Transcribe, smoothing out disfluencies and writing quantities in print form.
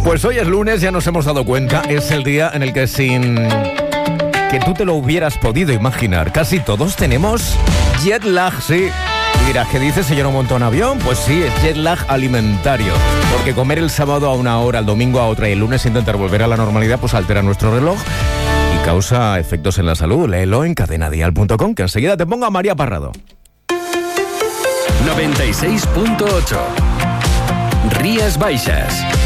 Pues hoy es lunes, ya nos hemos dado cuenta, es el día en el que sin que tú te lo hubieras podido imaginar, casi todos tenemos jet lag, sí. Y dirás, ¿qué dice, señor, un montón avión? Pues sí, es jet lag alimentario. Porque comer el sábado a una hora, el domingo a otra y el lunes intentar volver a la normalidad, pues altera nuestro reloj y causa efectos en la salud. Léelo en cadenadial.com, que enseguida te ponga María Parrado. 96.8 Rías Baixas.